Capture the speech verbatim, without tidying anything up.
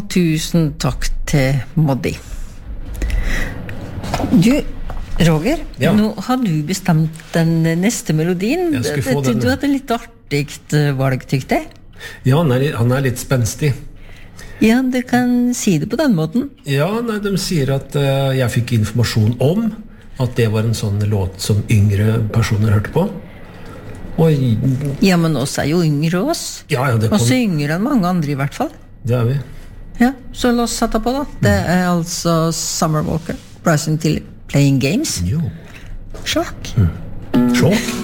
tusen takk til Moddi. Du, Roger, Ja. nå har du bestemt den neste melodien. Jeg skulle få den. Du hadde litt artigt valg, tykte jeg. Ja, han er, han er litt spenstig. Ja, du kan si det på den måten. Ja, nei, de sier at eh, jeg fikk informasjon om at det var en sånn låt som yngre personer hørte på. Og Ja, men oss er jo yngre oss. ja, ja, det kom, Også yngre enn mange andre i hvert fall. det er vi. Ja, så la oss sette på da. Det er altså Summer Walker, Bryson Tilley, Playing Games. Jo. Sjakk. Sjokk.